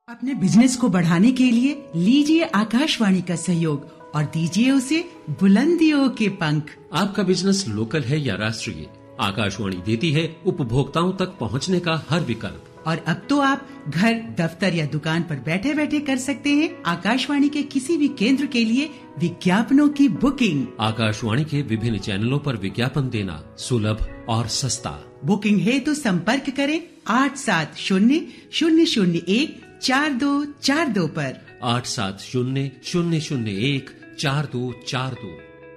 अपने बिजनेस को बढ़ाने के लिए लीजिए आकाशवाणी का सहयोग और दीजिए उसे बुलंदियों के पंख। आपका बिजनेस लोकल है या राष्ट्रीय, आकाशवाणी देती है उपभोक्ताओं तक पहुंचने का हर विकल्प। और अब तो आप घर, दफ्तर या दुकान पर बैठे बैठे कर सकते हैं आकाशवाणी के किसी भी केंद्र के लिए विज्ञापनों की बुकिंग। आकाशवाणी के विभिन्न चैनलों पर विज्ञापन देना सुलभ और सस्ता। बुकिंग है तो संपर्क करें 8700014242 पर। 8700014242।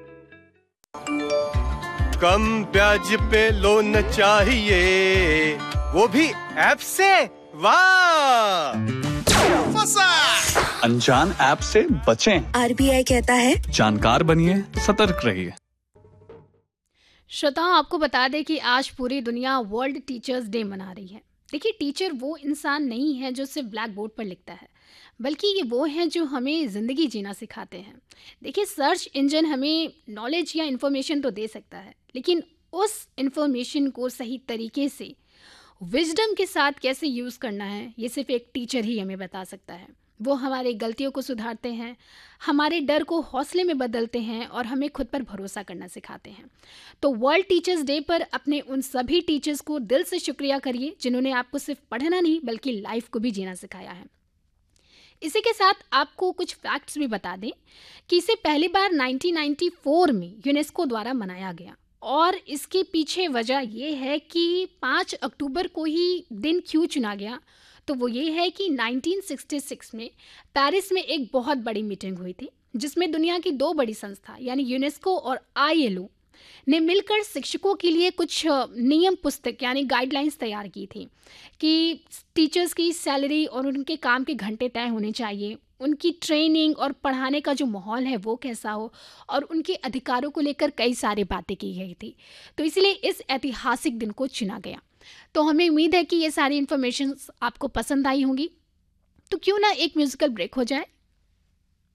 कम ब्याज पे लोन चाहिए, वो भी ऐप से। वाह, फंसा। अनजान ऐप से बचें। आरबीआई कहता है जानकार बनिए, सतर्क रहिए। श्रोताओं, आपको बता दें कि आज पूरी दुनिया वर्ल्ड टीचर्स डे मना रही है। देखिए, टीचर वो इंसान नहीं है जो सिर्फ ब्लैक बोर्ड पर लिखता है, बल्कि ये वो हैं जो हमें ज़िंदगी जीना सिखाते हैं। देखिए, सर्च इंजन हमें नॉलेज या इन्फॉर्मेशन तो दे सकता है, लेकिन उस इन्फॉर्मेशन को सही तरीके से विजडम के साथ कैसे यूज़ करना है, ये सिर्फ एक टीचर ही हमें बता सकता है। वो हमारे गलतियों को सुधारते हैं, हमारे डर को हौसले में बदलते हैं और हमें खुद पर भरोसा करना सिखाते हैं। तो वर्ल्ड टीचर्स डे पर अपने उन सभी टीचर्स को दिल से शुक्रिया करिए जिन्होंने आपको सिर्फ पढ़ना नहीं बल्कि लाइफ को भी जीना सिखाया है। इसी के साथ आपको कुछ फैक्ट्स भी बता दें कि इसे पहली बार 1994 में यूनेस्को द्वारा मनाया गया और इसके पीछे वजह ये है कि 5 अक्टूबर को ही दिन क्यों चुना गया। तो वो ये है कि 1966 में पेरिस में एक बहुत बड़ी मीटिंग हुई थी जिसमें दुनिया की 2 बड़ी संस्था यानी यूनेस्को और ILO ने मिलकर शिक्षकों के लिए कुछ नियम पुस्तक यानी गाइडलाइंस तैयार की थी कि टीचर्स की सैलरी और उनके काम के घंटे तय होने चाहिए, उनकी ट्रेनिंग और पढ़ाने का जो माहौल है वो कैसा हो, और उनके अधिकारों को लेकर कई सारी बातें की गई थी। तो इसलिए इस ऐतिहासिक दिन को चुना गया। तो हमें उम्मीद है कि ये सारी इन्फॉर्मेशन आपको पसंद आई होंगी। तो क्यों ना एक म्यूजिकल ब्रेक हो जाए